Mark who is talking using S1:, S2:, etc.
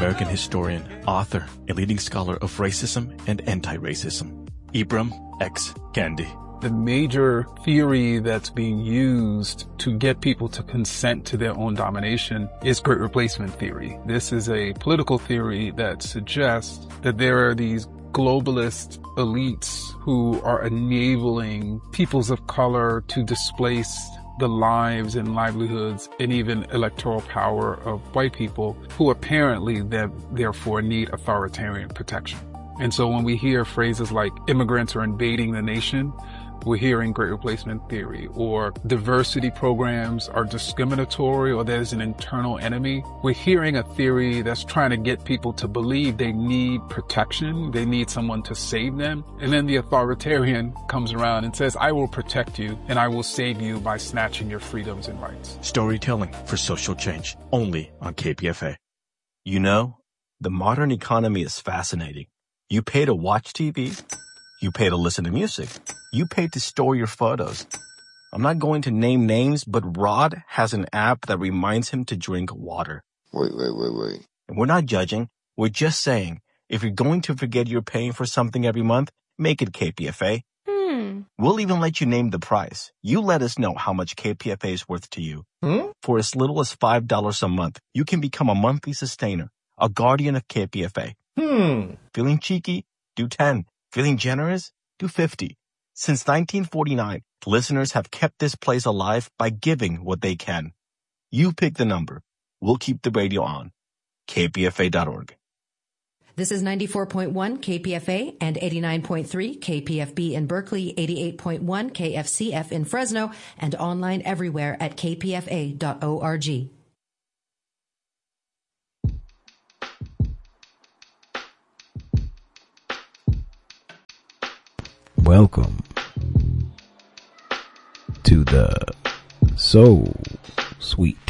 S1: American historian, author, and leading scholar of racism and anti-racism, Ibram X. Kendi.
S2: The major theory that's being used to get people to consent to their own domination is Great Replacement theory. This is a political theory that suggests that there are these globalist elites who are enabling peoples of color to displace the lives and livelihoods and even electoral power of white people who apparently therefore need authoritarian protection. And so when we hear phrases like immigrants are invading the nation, we're hearing Great Replacement theory, or diversity programs are discriminatory, or there's an internal enemy. We're hearing a theory that's trying to get people to believe they need protection, they need someone to save them. And then the authoritarian comes around and says, I will protect you and I will save you by snatching your freedoms and rights.
S1: Storytelling for social change, only on KPFA.
S3: You know, the modern economy is fascinating. You pay to watch TV. You pay to listen to music. You pay to store your photos. I'm not going to name names, but Rod has an app that reminds him to drink water.
S4: Wait.
S3: And we're not judging. We're just saying, if you're going to forget you're paying for something every month, make it KPFA. We'll even let you name the price. You let us know how much KPFA is worth to you. For as little as $5 a month, you can become a monthly sustainer, a guardian of KPFA. Feeling cheeky? Do 10. Feeling generous? Do 50. Since 1949, listeners have kept this place alive by giving what they can. You pick the number. We'll keep the radio on. KPFA.org.
S5: This is 94.1 KPFA and 89.3 KPFB in Berkeley, 88.1 KFCF in Fresno, and online everywhere at kpfa.org.
S6: Welcome to the Soul Suite.